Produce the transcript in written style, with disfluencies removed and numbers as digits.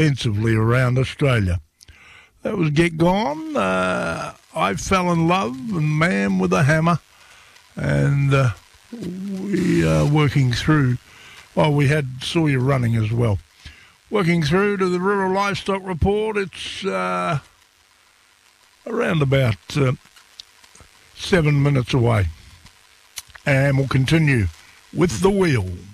extensively around Australia. That was Get Gone. I Fell in Love and Man with a Hammer. And we are working through. Well, we had Saw You Running as well. Working through to the Rural Livestock Report. It's around about 7 minutes away. And we'll continue with The Wheel.